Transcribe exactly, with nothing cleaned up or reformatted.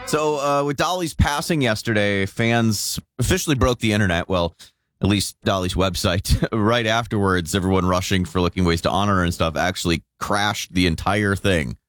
So uh, with Dolly's passing yesterday, fans officially broke the internet. Well, at least Dolly's website. Right afterwards, everyone rushing for looking ways to honor her and stuff actually crashed the entire thing.